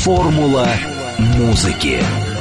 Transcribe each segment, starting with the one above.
Формула музыки.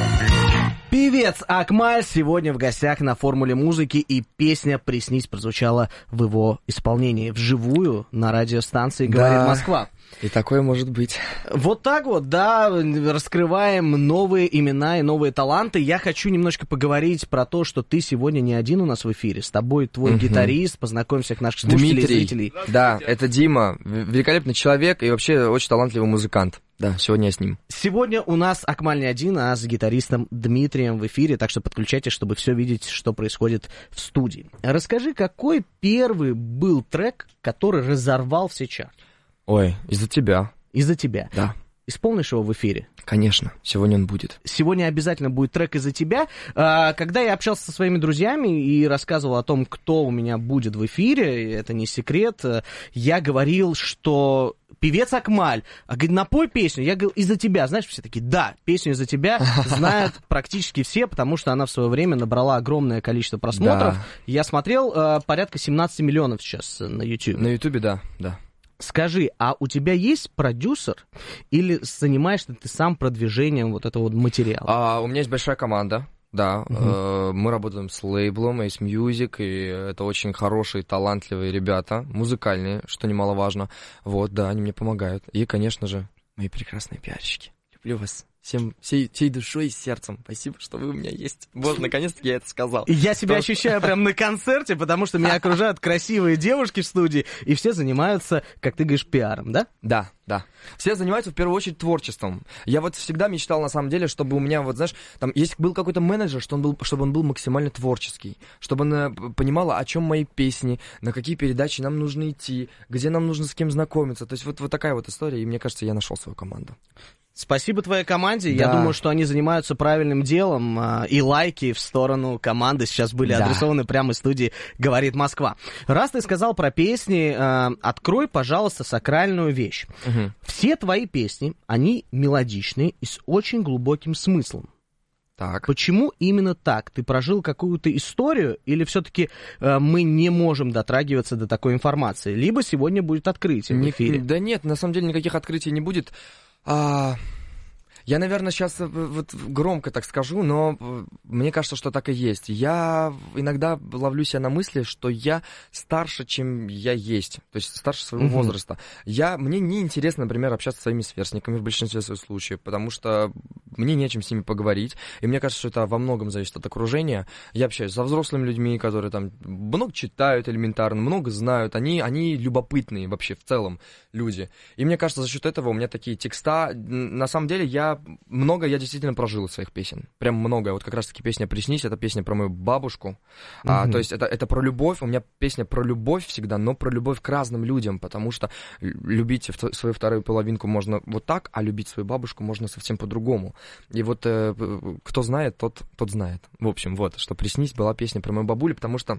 Певец Акмаль сегодня в гостях на «Формуле музыки», и песня «Приснись» прозвучала в его исполнении вживую на радиостанции «Говорит Москва». И такое может быть. Вот так вот, да, раскрываем новые имена и новые таланты. Я хочу немножко поговорить про то, что ты сегодня не один у нас в эфире. С тобой твой гитарист, познакомь всех наших слушателей и зрителей. Да, это Дима, великолепный человек и вообще очень талантливый музыкант. Да, сегодня я с ним. Сегодня у нас Акмаль не один, а с гитаристом Дмитрием в эфире, так что подключайтесь, чтобы все видеть, что происходит в студии. Расскажи, какой первый был трек, который разорвал все чарты? Ой, из-за тебя. Из-за тебя? Да. Исполнишь его в эфире? Конечно, сегодня он будет. Сегодня обязательно будет трек «Из-за тебя». Когда я общался со своими друзьями и рассказывал о том, кто у меня будет в эфире, это не секрет, я говорил, что певец Акмаль, говорит, напой песню. Я говорил, «Из-за тебя». Знаешь, все такие, да, песню «Из-за тебя» знают практически все, потому что она в свое время набрала огромное количество просмотров. Да. Я смотрел, порядка 17 миллионов сейчас на YouTube. На YouTube, да. Скажи, а у тебя есть продюсер или занимаешься ты сам продвижением вот этого вот материала? У меня есть большая команда, да. Мы работаем с лейблом Ace Music, и это очень хорошие, талантливые ребята, музыкальные, что немаловажно. Вот, да, они мне помогают. И, конечно же, мои прекрасные пиарщики. Люблю вас. Всей душой и сердцем. Спасибо, что вы у меня есть. Боже, наконец-таки я это сказал. Я себя ощущаю прям на концерте, потому что меня окружают красивые девушки в студии, и все занимаются, как ты говоришь, пиаром, да? Да. Все занимаются в первую очередь творчеством. Я вот всегда мечтал, на самом деле, чтобы у меня, вот знаешь, там есть был какой-то менеджер, чтобы он был максимально творческий, чтобы он понимал, о чем мои песни, на какие передачи нам нужно идти, где нам нужно с кем знакомиться. То есть вот такая вот история, и мне кажется, я нашел свою команду. Спасибо твоей команде. Да. Я думаю, что они занимаются правильным делом. И лайки в сторону команды сейчас были адресованы прямо из студии «Говорит Москва». Раз ты сказал про песни, открой, пожалуйста, сакральную вещь. Все твои песни, они мелодичные и с очень глубоким смыслом. Так. Почему именно так? Ты прожил какую-то историю или все-таки мы не можем дотрагиваться до такой информации? Либо сегодня будет открытие в эфире? Да нет, на самом деле никаких открытий не будет. Я, наверное, сейчас вот громко так скажу, но мне кажется, что так и есть. Я иногда ловлю себя на мысли, что я старше, чем я есть, то есть старше своего возраста. Мне неинтересно, например, общаться со своими сверстниками в большинстве своих случаев, потому что мне не о чем с ними поговорить, и мне кажется, что это во многом зависит от окружения. Я общаюсь со взрослыми людьми, которые там много читают элементарно, много знают, они любопытные вообще в целом люди. И мне кажется, за счет этого у меня такие текста, на самом деле, я действительно прожил из своих песен. Прям много. Вот как раз-таки песня «Приснись» — это песня про мою бабушку. То есть это про любовь. У меня песня про любовь всегда, но про любовь к разным людям, потому что любить свою вторую половинку можно вот так, а любить свою бабушку можно совсем по-другому. И вот кто знает, тот знает. В общем, вот, что «Приснись» была песня про мою бабулю, потому что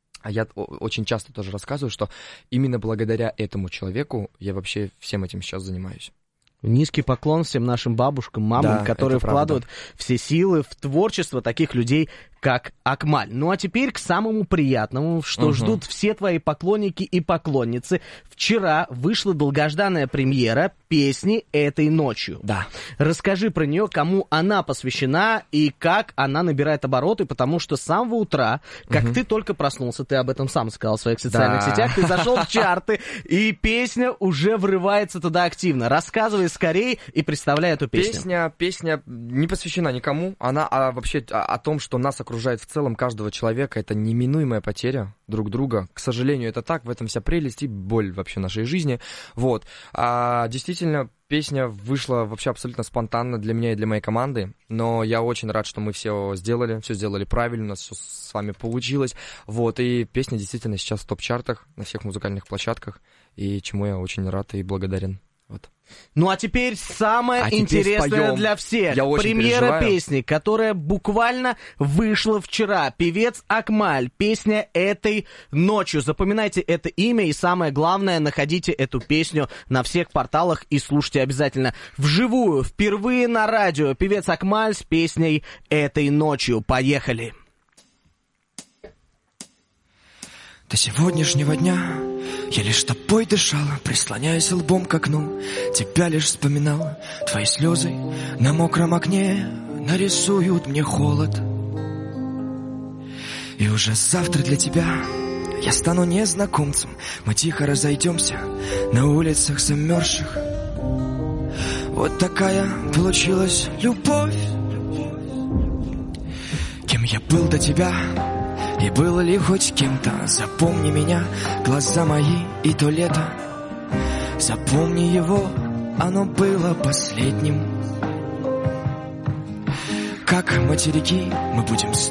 я очень часто тоже рассказываю, что именно благодаря этому человеку я вообще всем этим сейчас занимаюсь. Низкий поклон всем нашим бабушкам, мамам, которые вкладывают все силы в творчество таких людей, как Акмаль. Ну а теперь к самому приятному, что ждут все твои поклонники и поклонницы. Вчера вышла долгожданная премьера песни «Этой ночью». Да. Расскажи про нее, кому она посвящена и как она набирает обороты, потому что с самого утра, как ты только проснулся, ты об этом сам сказал в своих социальных сетях, ты зашел в чарты, и песня уже врывается туда активно. Рассказывай скорее и представляй эту песню. Песня не посвящена никому, она вообще о том, что нас окружает в целом каждого человека, это неминуемая потеря друг друга. К сожалению, это так, в этом вся прелесть и боль вообще нашей жизни. Вот. Действительно, песня вышла вообще абсолютно спонтанно для меня и для моей команды, но я очень рад, что мы все сделали правильно, у нас все с вами получилось. Вот, и песня действительно сейчас в топ-чартах на всех музыкальных площадках, и чему я очень рад и благодарен. Вот. Ну а теперь самое интересное для всех. Премьера песни, которая буквально вышла вчера. Певец Акмаль. Песня «Этой ночью». Запоминайте это имя и самое главное, находите эту песню на всех порталах и слушайте обязательно вживую. Впервые на радио. Певец Акмаль с песней «Этой ночью». Поехали. До сегодняшнего дня Я лишь тобой дышала, прислоняясь лбом к окну. Тебя лишь вспоминала, твои слезы на мокром окне нарисуют мне холод. И уже завтра для тебя я стану незнакомцем. Мы тихо разойдемся на улицах замерзших. Вот такая получилась любовь. Кем я был до тебя, и был ли хоть кем-то? Запомни меня, глаза мои и то лето. Запомни его, оно было последним. Как материки мы будем